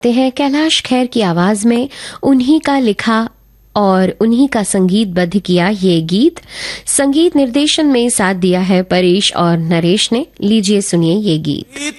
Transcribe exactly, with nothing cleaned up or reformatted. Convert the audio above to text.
ते हैं कैलाश खेर की आवाज में उन्हीं का लिखा और उन्हीं का संगीतबद्ध किया ये गीत। संगीत निर्देशन में साथ दिया है परेश और नरेश ने। लीजिए सुनिए ये गीत।